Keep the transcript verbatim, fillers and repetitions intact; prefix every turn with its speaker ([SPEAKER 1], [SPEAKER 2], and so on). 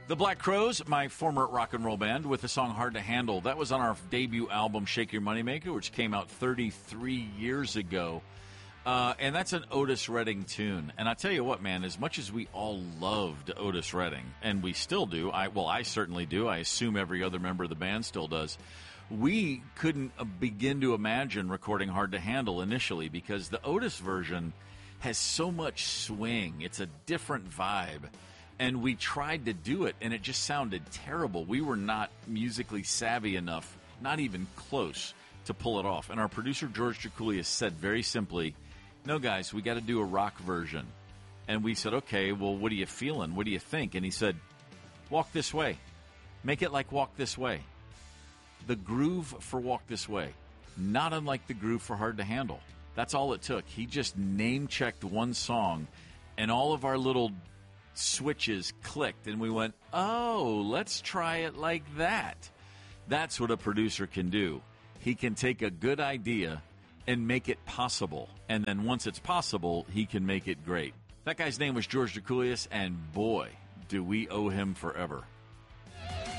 [SPEAKER 1] The Black Crowes, my former rock and roll band, with the song Hard to Handle. That was on our debut album, Shake Your Moneymaker, which came out thirty-three years ago. Uh, and that's an Otis Redding tune. And I tell you what, man, as much as we all loved Otis Redding, and we still do, I well, I certainly do, I assume every other member of the band still does, we couldn't begin to imagine recording Hard to Handle initially because the Otis version has so much swing. It's a different vibe. And we tried to do it, and it just sounded terrible. We were not musically savvy enough, not even close, to pull it off. And our producer, George Drakoulias, said very simply, no, guys, we got to do a rock version. And we said, okay, well, what are you feeling? What do you think? And he said, Walk This Way. Make it like Walk This Way. The groove for Walk This Way, not unlike the groove for Hard to Handle. That's all it took. He just name-checked one song, and all of our little switches clicked, and we went, oh, let's try it like that. That's what a producer can do. He can take a good idea and make it possible, and then once it's possible, he can make it great. That guy's name was George Drakoulias, and boy, do we owe him forever.